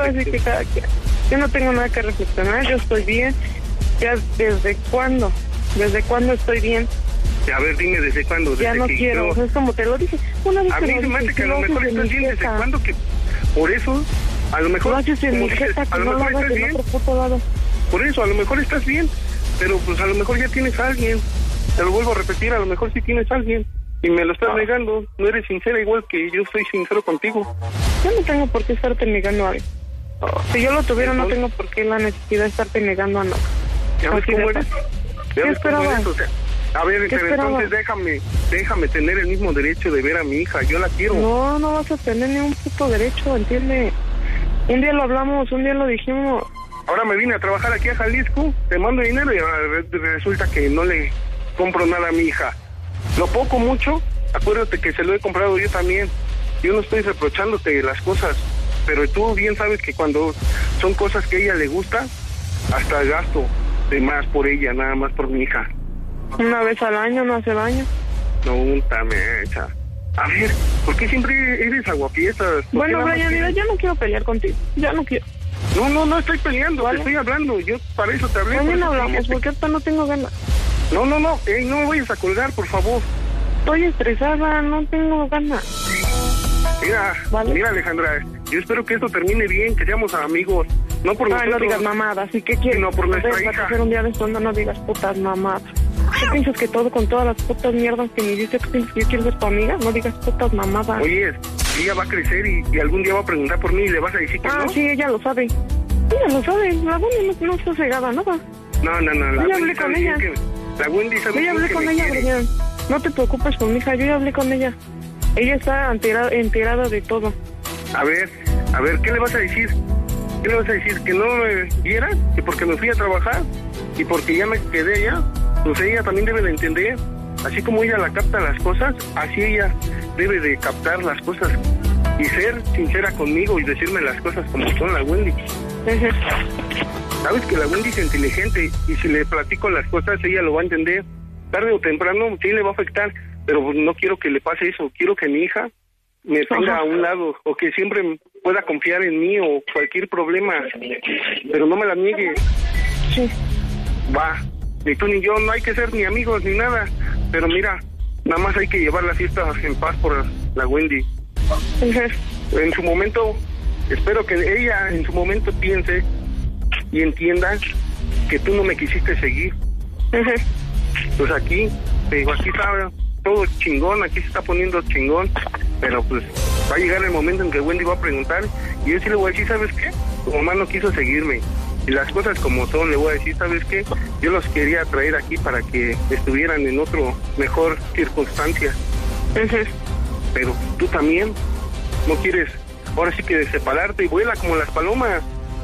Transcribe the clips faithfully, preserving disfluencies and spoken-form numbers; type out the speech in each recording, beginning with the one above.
ahora sí que cada quien. Yo no tengo nada que reflexionar, yo estoy bien. Ya, ¿desde cuándo? ¿Desde cuándo estoy bien? A ver, dime, ¿desde cuándo? Desde ya no que quiero, yo... es como te lo dije. Una vez a mí se me hace que a lo mejor estás bien, ¿desde cuándo? Que por eso, a lo mejor... Lo haces en mi dices, jeta, que a lo no lo mejor hagas estás en bien. otro puto lado. Por eso, a lo mejor estás bien, pero pues a lo mejor ya tienes a alguien. Te lo vuelvo a repetir, a lo mejor sí tienes a alguien. Y me lo estás ah. negando, no eres sincera igual que yo soy sincero contigo. Yo no tengo por qué estarte negando a alguien. Oh, si yo lo tuviera, no tengo por qué la necesidad de estarte negando a nada. ¿Ya ves cómo eres? ¿Qué esperabas? O sea, a ver, pero entonces déjame, déjame tener el mismo derecho de ver a mi hija, yo la quiero. No, no vas a tener ni un puto derecho, entiende. Un día lo hablamos, un día lo dijimos. Ahora me vine a trabajar aquí a Jalisco, te mando dinero y ahora resulta que no le compro nada a mi hija. Lo poco, mucho, acuérdate que se lo he comprado yo también. Yo no estoy reprochándote las cosas, pero tú bien sabes que cuando son cosas que a ella le gusta, hasta gasto de más por ella, nada más por mi hija. Una vez al año, no hace daño. No, puta mecha. A ver, ¿por qué siempre eres aguafiestas? Bueno, Brian, mira, ya no quiero pelear contigo, ya no quiero. No, no, no estoy peleando, ¿vale? Te estoy hablando, yo para eso te hablé. Mañana hablamos, porque ahorita no tengo ganas. No, no, no, ey, no me vayas a colgar, por favor. Estoy estresada, no tengo ganas. Mira, ¿vale? Mira, Alejandra, yo espero que esto termine bien, que seamos amigos. No por Ay, no digas mamadas, ¿y qué quieres? No, por nuestra hija. Hacer un día de esto, no, no digas putas mamadas. ¿Qué piensas que todo con todas las putas mierdas que me dices? ¿Qué piensas que yo quiero ser tu amiga? No digas putas mamadas. Oye, ella va a crecer y, y algún día va a preguntar por mí y le vas a decir que ah, no. Ah, sí, ella lo sabe. Ella lo sabe, la Wendy no, no está cegada, nada. No, no, no, la yo ya Wendy hablé con ella. Que, la Wendy sabe Yo ya hablé que con ella, Brian. No te preocupes por mi hija, yo ya hablé con ella. Ella está enterada, enterada de todo. A ver, a ver, ¿qué le vas a decir? ¿Qué le vas a decir? ¿Que no me viera? ¿Que porque me fui a trabajar? ¿Y porque ya me quedé allá? Pues ella también debe de entender. Así como ella la capta las cosas, así ella debe de captar las cosas. Y ser sincera conmigo y decirme las cosas como son, la Wendy. Sabes que la Wendy es inteligente y si le platico las cosas, ella lo va a entender. Tarde o temprano sí le va a afectar, pero no quiero que le pase eso. Quiero que mi hija me tenga a un lado o que siempre pueda confiar en mí o cualquier problema, pero no me la niegue. Sí. Va, ni tú ni yo, no hay que ser ni amigos ni nada, pero mira, nada más hay que llevar la fiesta en paz por la Wendy. Uh-huh. En su momento, espero que ella en su momento piense y entienda que tú no me quisiste seguir. Uh-huh. Pues aquí, te digo, aquí está todo chingón, aquí se está poniendo chingón, pero pues va a llegar el momento en que Wendy va a preguntar y yo sí le voy a decir, ¿sabes qué? Tu mamá no quiso seguirme y las cosas como son, le voy a decir, ¿sabes qué? Yo los quería traer aquí para que estuvieran en otro mejor circunstancia. Uh-huh. Pero tú también no quieres, ahora sí que separarte y vuela como las palomas.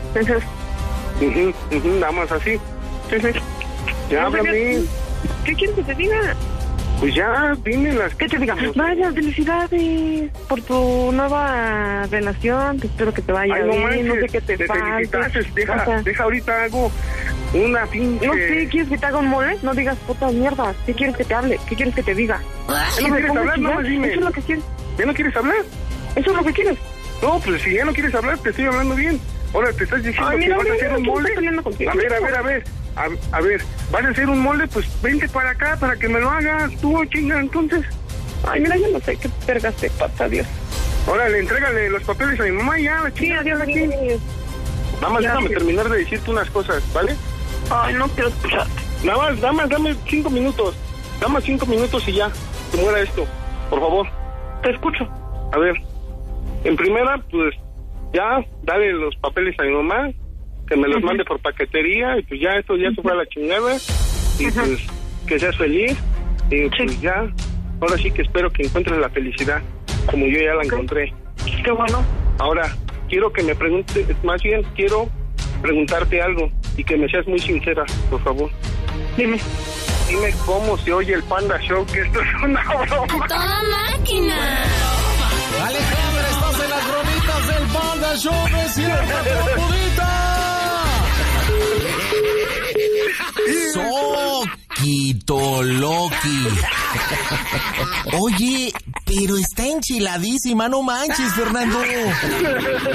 Uh-huh. Uh-huh, uh-huh, nada más así. Uh-huh. Ya, háblame. ¿Qué quieres que te diga? Pues ya, dime las... ¿Qué te diga? Vaya, felicidades por tu nueva relación, te espero que te vaya Ay, no bien, manches, no sé qué te, te falte. Deja, o sea, deja ahorita hago una pinche... No sé, ¿quieres que te haga un mole? No digas putas mierdas. ¿Qué quieres que te hable? ¿Qué quieres que te diga? ¿Ya no quieres hablar? No, dime. Eso es lo que quieres. ¿Ya no quieres hablar? Eso es lo que quieres. No, pues si ya no quieres hablar, te estoy hablando bien. Ahora te estás diciendo Ay, mira, que vas mira, a hacer un molde. A ver, a ver, a ver. A, a ver, vas a hacer un molde, pues vente para acá para que me lo hagas. Tú, chinga, entonces. Ay, mira, yo no sé qué vergas te pasa, Dios. Órale, entrégale los papeles a mi mamá y ya, la chinga. Sí, adiós, aquí. Nada más déjame terminar de decirte unas cosas, ¿vale? Ay, no quiero escucharte. Nada más, nada más, dame cinco minutos. Dame cinco minutos y ya. Que muera esto, por favor. Te escucho. A ver, en primera, pues, ya, dale los papeles a mi mamá, que me los uh-huh. mande por paquetería, y pues ya esto ya se fue a la chingada, y uh-huh. pues, que seas feliz, y pues sí. ya, ahora sí que espero que encuentres la felicidad, como yo ya la okay. encontré. Qué bueno. Ahora, quiero que me preguntes, más bien, quiero preguntarte algo, y que me seas muy sincera, por favor. Dime. Dime cómo se oye el Panda Show, que esto es una broma. ¡A toda máquina! Alejandra, estás en las bromitas del Panda Show, ¿no es cierto, trompuditas? Soquito Loki. Oye, pero está enchiladísima, no manches, Fernando.